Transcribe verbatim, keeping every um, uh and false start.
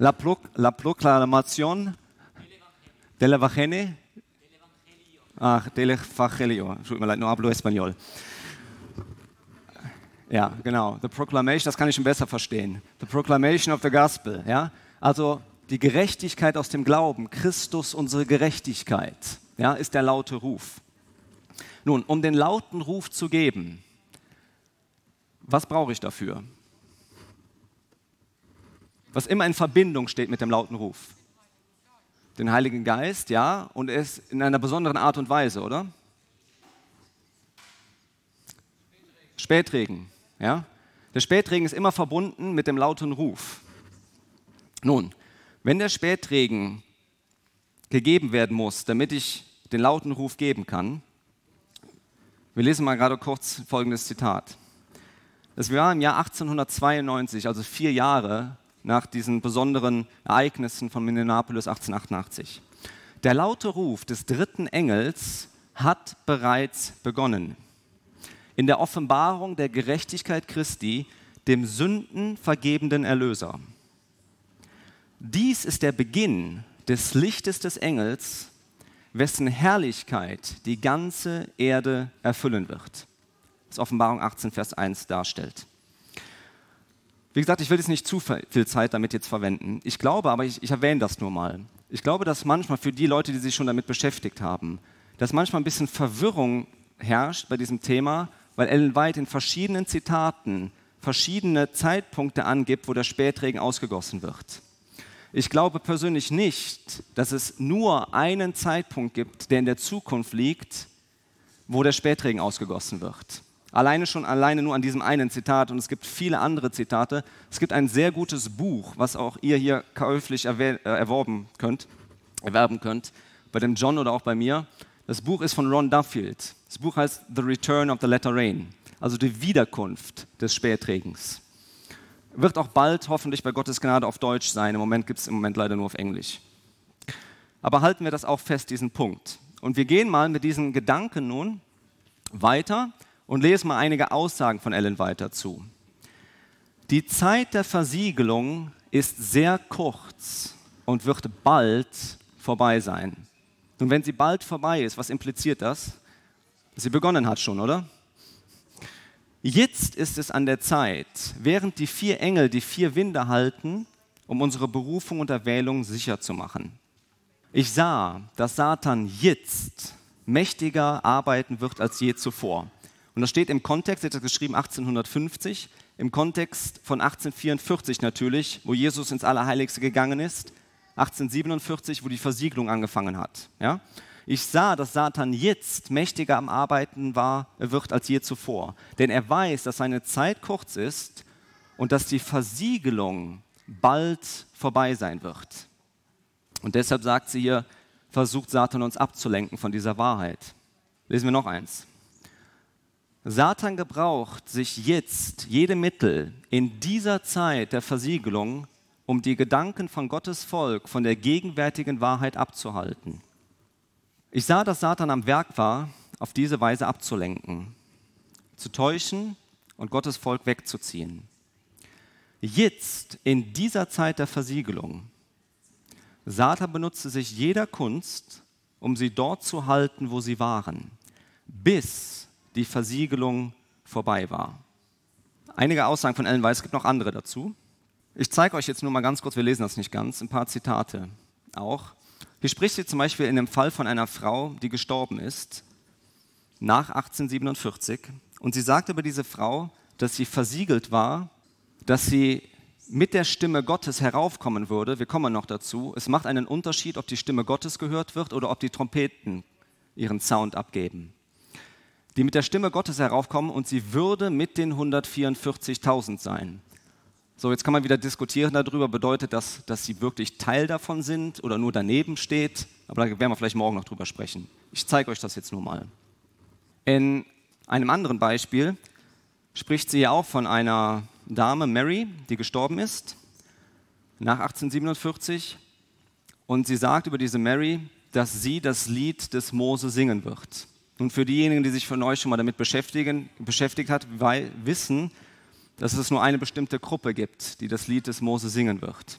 La, pro, la proclamación del Evangelio. Ach, del Evangelio. Tut mir leid, no hablo español. Ja, genau. The proclamation, das kann ich schon besser verstehen. The proclamation of the gospel. Ja? Also die Gerechtigkeit aus dem Glauben, Christus unsere Gerechtigkeit, ja, ist der laute Ruf. Nun, um den lauten Ruf zu geben, was brauche ich dafür? Was immer in Verbindung steht mit dem lauten Ruf. Den Heiligen Geist, ja, und es in einer besonderen Art und Weise, oder? Spätregen, ja. Der Spätregen ist immer verbunden mit dem lauten Ruf. Nun, wenn der Spätregen gegeben werden muss, damit ich den lauten Ruf geben kann, wir lesen mal gerade kurz folgendes Zitat. Das war im Jahr achtzehnhundertzweiundneunzig, also vier Jahre nach diesen besonderen Ereignissen von Minneapolis achtzehnhundertachtundachtzig. Der laute Ruf des dritten Engels hat bereits begonnen. In der Offenbarung der Gerechtigkeit Christi, dem sündenvergebenden Erlöser. Dies ist der Beginn des Lichtes des Engels, wessen Herrlichkeit die ganze Erde erfüllen wird. Das Offenbarung achtzehn, Vers eins darstellt. Wie gesagt, ich will jetzt nicht zu viel Zeit damit jetzt verwenden. Ich glaube, aber ich, ich erwähne das nur mal. Ich glaube, dass manchmal für die Leute, die sich schon damit beschäftigt haben, dass manchmal ein bisschen Verwirrung herrscht bei diesem Thema, weil Ellen White in verschiedenen Zitaten verschiedene Zeitpunkte angibt, wo der Spätregen ausgegossen wird. Ich glaube persönlich nicht, dass es nur einen Zeitpunkt gibt, der in der Zukunft liegt, wo der Spätregen ausgegossen wird. Alleine schon alleine nur an diesem einen Zitat, und es gibt viele andere Zitate. Es gibt ein sehr gutes Buch, was auch ihr hier käuflich erwerben könnt, erwerben könnt, bei dem John oder auch bei mir. Das Buch ist von Ron Duffield. Das Buch heißt The Return of the Latter Rain, also die Wiederkunft des Spätregens. Wird auch bald hoffentlich bei Gottes Gnade auf Deutsch sein. Im Moment gibt es im Moment leider nur auf Englisch. Aber halten wir das auch fest, diesen Punkt. Und wir gehen mal mit diesen Gedanken nun weiter und lesen mal einige Aussagen von Ellen White dazu. Die Zeit der Versiegelung ist sehr kurz und wird bald vorbei sein. Und wenn sie bald vorbei ist, was impliziert das? Sie begonnen hat schon, oder? Jetzt ist es an der Zeit, während die vier Engel die vier Winde halten, um unsere Berufung und Erwählung sicher zu machen. Ich sah, dass Satan jetzt mächtiger arbeiten wird als je zuvor. Und das steht im Kontext, das ist geschrieben achtzehnhundertfünfzig, im Kontext von achtzehnhundertvierundvierzig natürlich, wo Jesus ins Allerheiligste gegangen ist, achtzehnhundertsiebenundvierzig, wo die Versiegelung angefangen hat. Ja? Ich sah, dass Satan jetzt mächtiger am Arbeiten war, wird als je zuvor. Denn er weiß, dass seine Zeit kurz ist und dass die Versiegelung bald vorbei sein wird. Und deshalb sagt sie hier, versucht Satan uns abzulenken von dieser Wahrheit. Lesen wir noch eins. Satan gebraucht sich jetzt jede Mittel in dieser Zeit der Versiegelung, um die Gedanken von Gottes Volk von der gegenwärtigen Wahrheit abzuhalten. Ich sah, dass Satan am Werk war, auf diese Weise abzulenken, zu täuschen und Gottes Volk wegzuziehen. Jetzt, in dieser Zeit der Versiegelung, Satan benutzte sich jeder Kunst, um sie dort zu halten, wo sie waren, bis die Versiegelung vorbei war. Einige Aussagen von Ellen White, es gibt noch andere dazu. Ich zeige euch jetzt nur mal ganz kurz, wir lesen das nicht ganz, ein paar Zitate auch. Hier spricht sie zum Beispiel in dem Fall von einer Frau, die gestorben ist, nach achtzehnhundertsiebenundvierzig. Und sie sagt über diese Frau, dass sie versiegelt war, dass sie mit der Stimme Gottes heraufkommen würde. Wir kommen noch dazu. Es macht einen Unterschied, ob die Stimme Gottes gehört wird oder ob die Trompeten ihren Sound abgeben. Die mit der Stimme Gottes heraufkommen und sie würde mit den hundertvierundvierzigtausend sein. So, jetzt kann man wieder diskutieren darüber, bedeutet das, dass sie wirklich Teil davon sind oder nur daneben steht? Aber da werden wir vielleicht morgen noch drüber sprechen. Ich zeige euch das jetzt nur mal. In einem anderen Beispiel spricht sie ja auch von einer Dame, Mary, die gestorben ist, nach achtzehnhundertsiebenundvierzig. Und sie sagt über diese Mary, dass sie das Lied des Mose singen wird. Und für diejenigen, die sich von euch schon mal damit beschäftigen, beschäftigt hat, weil, wissen, dass es nur eine bestimmte Gruppe gibt, die das Lied des Mose singen wird.